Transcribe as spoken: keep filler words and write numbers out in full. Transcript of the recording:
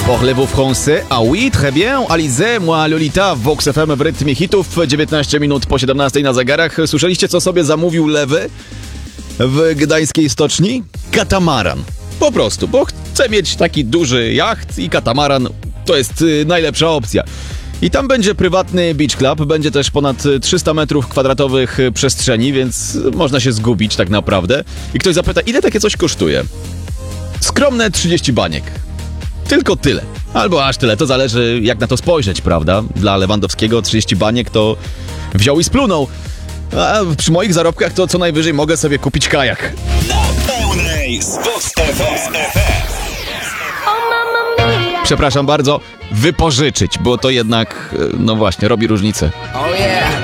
Parlez-vous français? Ah oui, très bien. Alizé, moi Lolita, Vox F M w rytmie hitów, dziewiętnaście minut po siedemnastej na zegarach. Słyszeliście, co sobie zamówił Lewy w gdańskiej stoczni? Katamaran. Po prostu, bo chce mieć taki duży jacht i katamaran to jest y, najlepsza opcja. I tam będzie prywatny beach club, będzie też ponad trzysta metrów kwadratowych przestrzeni, więc można się zgubić tak naprawdę. I ktoś zapyta, ile takie coś kosztuje? Skromne trzydzieści baniek. Tylko tyle. Albo aż tyle, to zależy jak na to spojrzeć, prawda? Dla Lewandowskiego trzydzieści baniek to wziął i splunął. A przy moich zarobkach to co najwyżej mogę sobie kupić kajak. Na pełnej z Vox F M. Przepraszam bardzo, wypożyczyć, bo to jednak, no właśnie, robi różnicę. Oh yeah.